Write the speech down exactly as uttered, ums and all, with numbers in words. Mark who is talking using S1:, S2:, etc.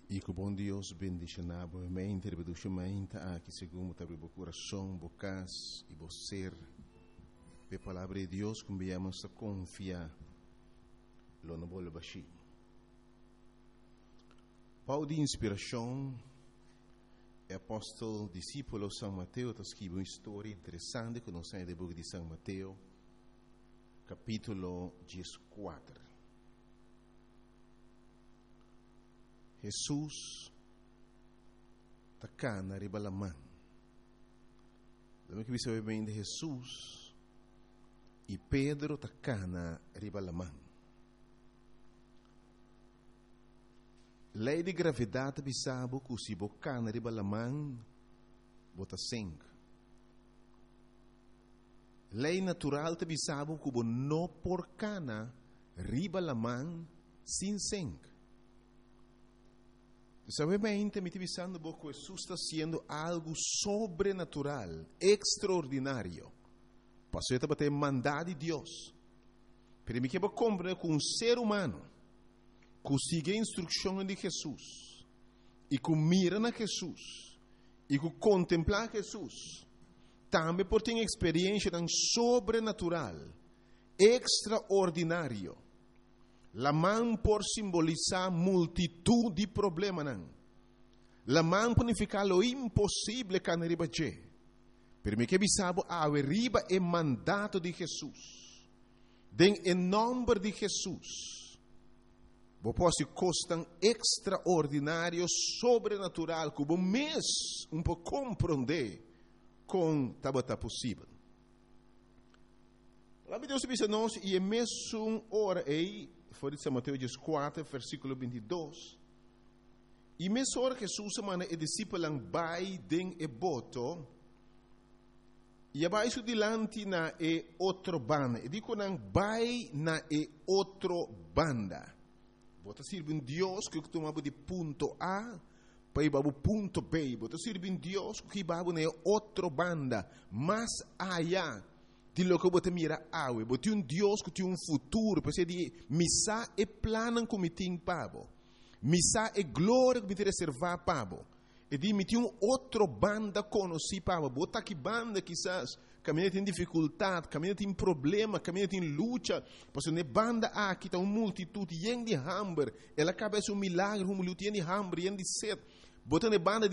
S1: E que o bom Deus bendiga novamente, rebeduchamente aqui segundo o coração, bocas e você. A palavra de Deus que viemos a confiar, lo não vou baixar. Paulo de inspiração, é apóstolo, discípulo São Mateus, está escrito uma história interessante que nós temos no livro de São Mateus, capítulo quatorze. Jesus está cá na riba da mão. Lembra que você bem de Jesus e Pedro está cá na riba da mão. Lei de gravidade bisabo que se boca na riba da mão bota sangue. Lei natural te bisabo que não por cana riba da mão sem sangue. Sabe bem, me pensando que Jesus está sendo algo sobrenatural, extraordinário. Passou a ter mandado de Deus. Pero me quero compreender que um ser humano que sigue a instrução de Jesus e que mira na Jesus e que contempla Jesus, também por ter experiência tão sobrenatural, extraordinário. La mão por simbolizar multitud de problemas. La mão por significar lo impossível que não ribaje. Pero me que bisabo a riba é mandato de Jesus. Den em nome de Jesus. Vos posso costam extraordinário, sobrenatural, que vos mês um pouco compreender com tabata possível. Lá Deus diz a nós e é mesmo hora aí. Foi de São Mateus quatro, versículo vinte e dois. E mesmo hora que Jesus semana e discípulo vai den e boto, e abaixo dilante na e outro banda. E digo não vai na e outro banda. Bota sirve um Deus que tomava de ponto A para ir para o ponto B. Bota sirve um Deus que vai na outro banda, mais allá. De lo que você mira awe, você um Deus que tem um futuro, porque de missa e planan como tem pavo, missa e glória que me reservar pavo, e de me tem um outro banda conheci pavo, bota que banda quizás caminha tem dificuldade, caminha tem problema, caminha tem luta, porque ne banda aqui está uma multitude yen de hambre, ela cabeça um milagre, um multidão de hambre, yen de sede, bota ne banda